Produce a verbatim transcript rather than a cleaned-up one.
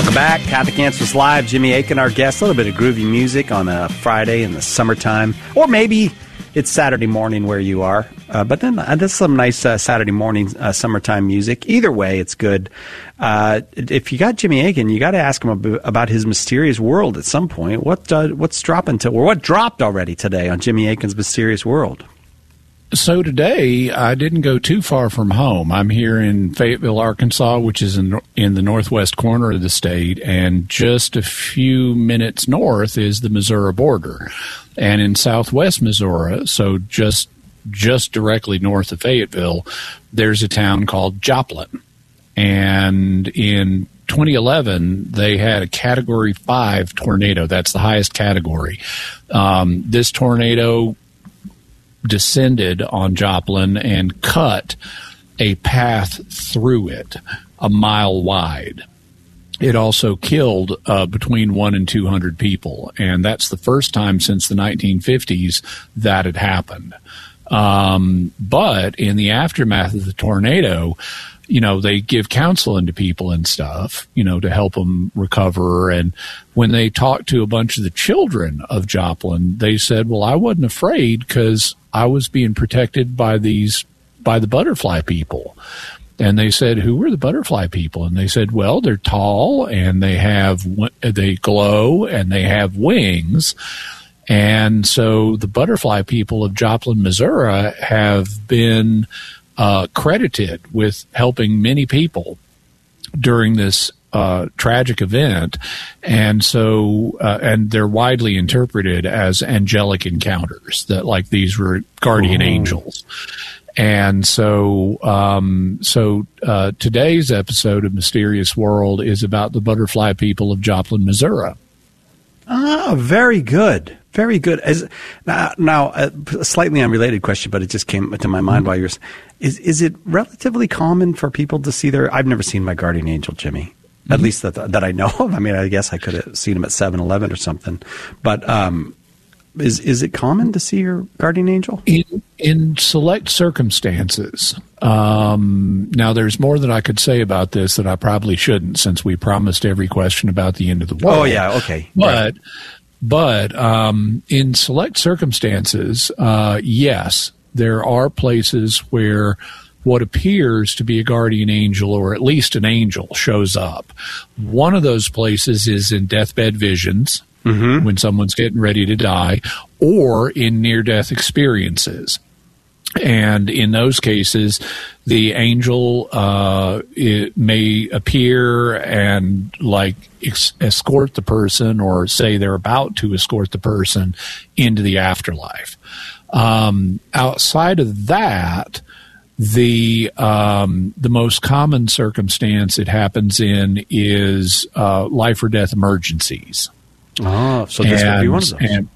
Welcome back. Catholic Answers Live. Jimmy Akin, our guest. A little bit of groovy music on a Friday in the summertime. Or maybe it's Saturday morning where you are. Uh, but then uh, there's some nice uh, Saturday morning uh, summertime music. Either way, it's good. Uh, if you got Jimmy Akin, you got to ask him ab- about his mysterious world at some point. What uh, What's dropping to, or what dropped already today on Jimmy Akin's Mysterious World? So today, I didn't go too far from home. I'm here in Fayetteville, Arkansas, which is in, in the northwest corner of the state, and just a few minutes north is the Missouri border. And in southwest Missouri, so just just directly north of Fayetteville, there's a town called Joplin. And in twenty eleven, they had a Category five tornado. That's the highest category. Um, this tornado descended on Joplin and cut a path through it a mile wide. It also killed uh, between one and two hundred people, and that's the first time since the nineteen fifties that had happened. Um, but in the aftermath of the tornado, you know, they give counseling to people and stuff, you know, to help them recover. And when they talked to a bunch of the children of Joplin, they said, well, I wasn't afraid because I was being protected by these, by the butterfly people. And they said, who were the butterfly people? And they said, well, they're tall and they have, they glow and they have wings. And so the butterfly people of Joplin, Missouri have been uh, credited with helping many people during this uh, tragic event. And so, uh, and they're widely interpreted as angelic encounters, that like these were guardian oh. angels. And so, um, so uh, today's episode of Mysterious World is about the butterfly people of Joplin, Missouri. Ah, very good. Very good. As, now, now a slightly unrelated question, but it just came to my mind while you were is is it relatively common for people to see their – I've never seen my guardian angel, Jimmy, mm-hmm. at least that, that I know of. I mean, I guess I could have seen him at seven eleven or something. But um, is is it common to see your guardian angel? In, in select circumstances. Um, now, there's more that I could say about this that I probably shouldn't, since we promised every question about the end of the world. Oh, yeah, okay. But right. – But um, in select circumstances, uh, yes, there are places where what appears to be a guardian angel, or at least an angel, shows up. One of those places is in deathbed visions, mm-hmm. when someone's getting ready to die, or in near-death experiences. And in those cases, the angel uh, it may appear and like ex- escort the person, or say they're about to escort the person into the afterlife. Um, outside of that, the um, the most common circumstance it happens in is uh, life or death emergencies. Oh, so this and, would be one of those. And,